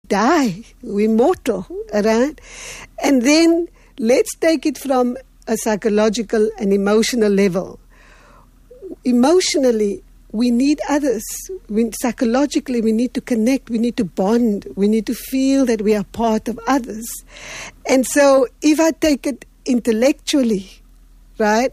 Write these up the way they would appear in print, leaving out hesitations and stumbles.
die. We're mortal, right? And then let's take it from a psychological and emotional level. Emotionally, we need others. Psychologically, we need to connect. We need to bond. We need to feel that we are part of others. And so if I take it intellectually, right,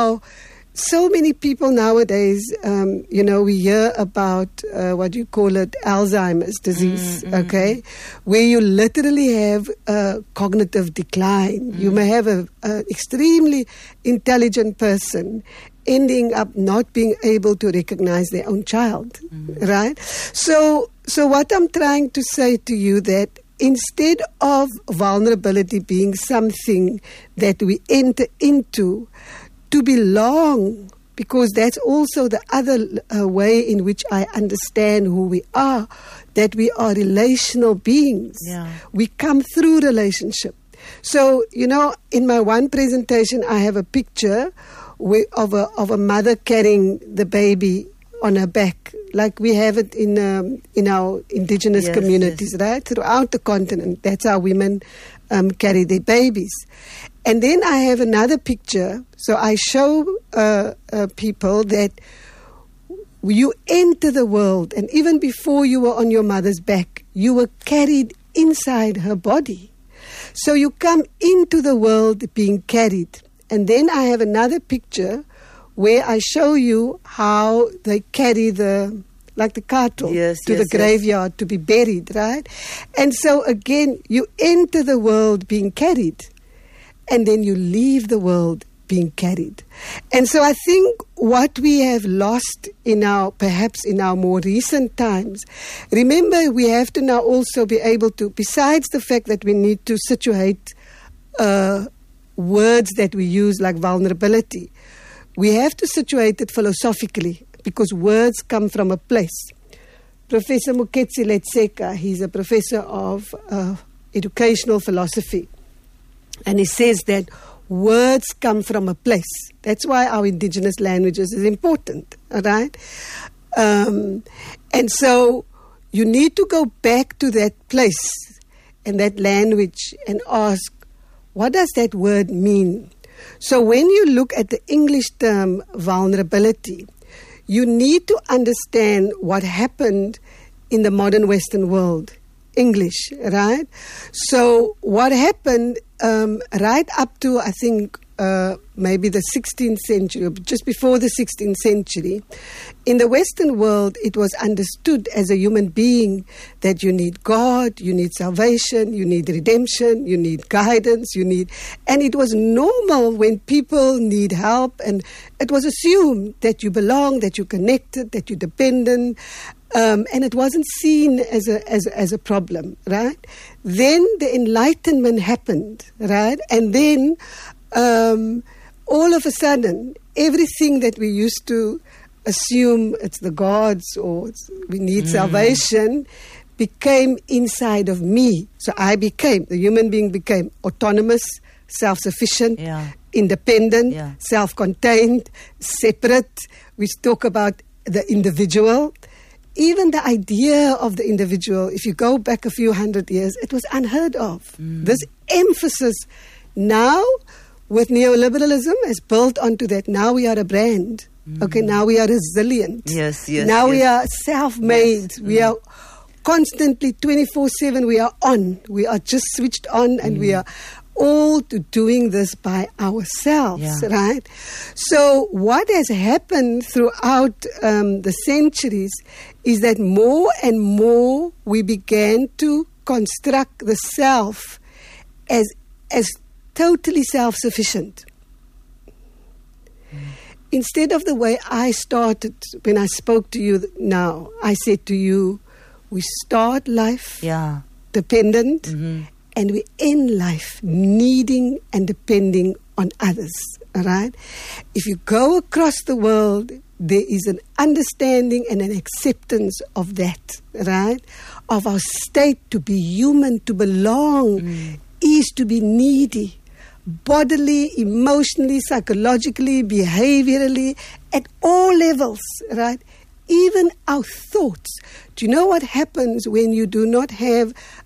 so many people nowadays, we hear about what you call it, Alzheimer's disease, okay, where you literally have a cognitive decline. You may have an extremely intelligent person ending up not being able to recognize their own child, right? So what I'm trying to say to you that instead of vulnerability being something that we enter into to belong, because that's also the other way in which I understand who we are, that we are relational beings. Yeah. We come through relationship. So, in my one presentation, I have a picture of a mother carrying the baby on her back, like we have it in our indigenous communities, right? Throughout the continent, that's how women carry their babies. And then I have another picture. So I show people that you enter the world, and even before you were on your mother's back, you were carried inside her body. So you come into the world being carried. And then I have another picture where I show you how they carry the cattle to the graveyard to be buried, right? And so again, you enter the world being carried, and then you leave the world being carried. And so I think what we have lost perhaps in our more recent times, remember we have to now also be able to, besides the fact that we need to situate words that we use like vulnerability, we have to situate it philosophically, because words come from a place. Professor Moketsi Letseka, he's a professor of educational philosophy, and he says that words come from a place. That's why our indigenous languages is important, all right? And so you need to go back to that place and that language and ask, what does that word mean? So when you look at the English term vulnerability, you need to understand what happened in the modern Western world, English, right? So what happened right up to, I think, maybe the 16th century, just before the 16th century, in the Western world, it was understood as a human being that you need God, you need salvation, you need redemption, you need guidance, and it was normal when people need help, and it was assumed that you belong, that you're connected, that you're dependent, and it wasn't seen as a problem, right? Then the Enlightenment happened, right? And then all of a sudden, everything that we used to assume it's the gods or we need salvation became inside of me. So the human being became autonomous, self-sufficient, independent, self-contained, separate. We talk about the individual. Even the idea of the individual, if you go back a few hundred years, it was unheard of. This emphasis now with neoliberalism has built onto that. Now we are a brand. Okay, now we are resilient. Now we are self-made. We are constantly 24/7. We are on. We are just switched on, and we are all doing this by ourselves, right? So what has happened throughout the centuries is that more and more we began to construct the self as totally self-sufficient. Instead of the way I started when I spoke to you now, I said to you, we start life dependent, and we end life needing and depending on others, all right? If you go across the world, there is an understanding and an acceptance of that, right? Of our state to be human, to belong, is to be needy, bodily, emotionally, psychologically, behaviorally, at all levels, right? Even our thoughts. Do you know what happens when you do not have